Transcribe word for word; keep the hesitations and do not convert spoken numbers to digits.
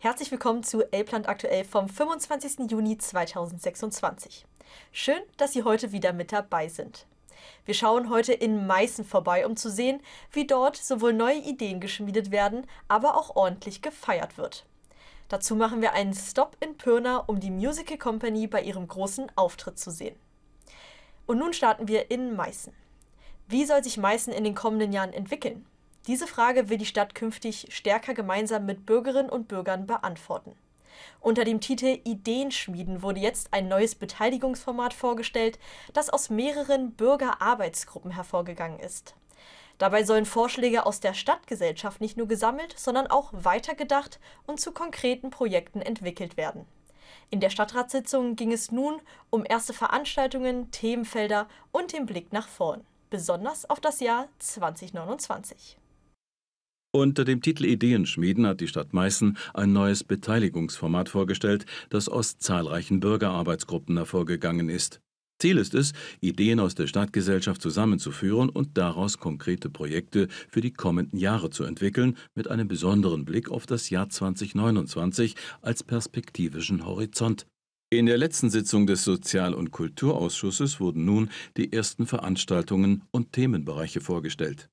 Herzlich willkommen zu Elbland aktuell vom fünfundzwanzigsten Juni zweitausendsechsundzwanzig. Schön, dass Sie heute wieder mit dabei sind. Wir schauen heute in Meißen vorbei, um zu sehen, wie dort sowohl neue Ideen geschmiedet werden, aber auch ordentlich gefeiert wird. Dazu machen wir einen Stop in Pirna, um die Musical Company bei ihrem großen Auftritt zu sehen. Und nun starten wir in Meißen. Wie soll sich Meißen in den kommenden Jahren entwickeln? Diese Frage will die Stadt künftig stärker gemeinsam mit Bürgerinnen und Bürgern beantworten. Unter dem Titel Ideen schmieden wurde jetzt ein neues Beteiligungsformat vorgestellt, das aus mehreren Bürgerarbeitsgruppen hervorgegangen ist. Dabei sollen Vorschläge aus der Stadtgesellschaft nicht nur gesammelt, sondern auch weitergedacht und zu konkreten Projekten entwickelt werden. In der Stadtratssitzung ging es nun um erste Veranstaltungen, Themenfelder und den Blick nach vorn, besonders auf das Jahr zweitausendneunundzwanzig. Unter dem Titel Ideen schmieden hat die Stadt Meißen ein neues Beteiligungsformat vorgestellt, das aus zahlreichen Bürgerarbeitsgruppen hervorgegangen ist. Ziel ist es, Ideen aus der Stadtgesellschaft zusammenzuführen und daraus konkrete Projekte für die kommenden Jahre zu entwickeln, mit einem besonderen Blick auf das Jahr zweitausendneunundzwanzig als perspektivischen Horizont. In der letzten Sitzung des Sozial- und Kulturausschusses wurden nun die ersten Veranstaltungen und Themenbereiche vorgestellt.